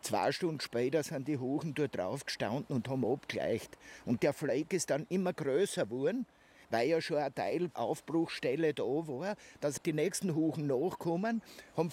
2 Stunden später sind die Huchen dort drauf gestanden und haben abgeleicht. Und der Fleck ist dann immer größer geworden, weil ja schon ein Teil Aufbruchstelle da war, dass die nächsten Huchen nachkommen, haben